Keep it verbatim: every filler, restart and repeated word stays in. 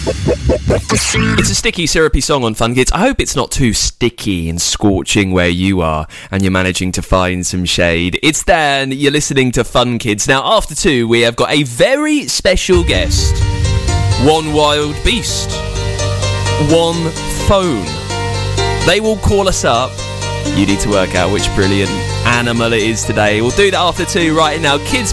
It's a sticky, syrupy song on Fun Kids. I hope it's not too sticky and scorching where you are and you're managing to find some shade. It's Dan, you're listening to Fun Kids. Now, after two, we have got a very special guest. One wild beast. One phone. They will call us up. You need to work out which brilliant animal it is today. We'll do that after two right now. Kids